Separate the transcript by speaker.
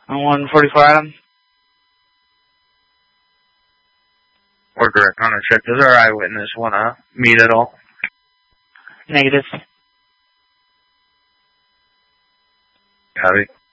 Speaker 1: On 144 Adam.
Speaker 2: Or direct ownership. Does our eyewitness want to meet at all?
Speaker 1: Negative.
Speaker 2: Copy.